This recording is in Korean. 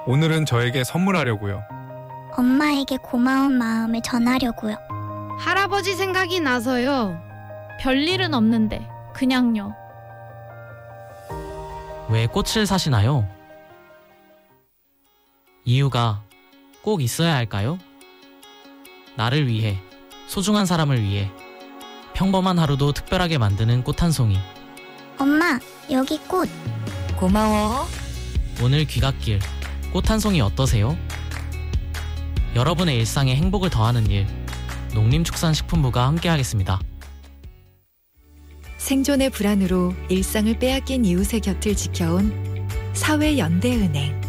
오늘은 저에게 선물하려고요. 엄마에게 고마운 마음을 전하려고요. 할아버지 생각이 나서요. 별일은 없는데 그냥요. 왜 꽃을 사시나요? 이유가 꼭 있어야 할까요? 나를 위해, 소중한 사람을 위해 평범한 하루도 특별하게 만드는 꽃 한 송이. 엄마, 여기 꽃. 고마워. 오늘 귀갓길 꽃 한 송이 어떠세요? 여러분의 일상에 행복을 더하는 일, 농림축산식품부가 함께하겠습니다. 생존의 불안으로 일상을 빼앗긴 이웃의 곁을 지켜온 사회연대은행.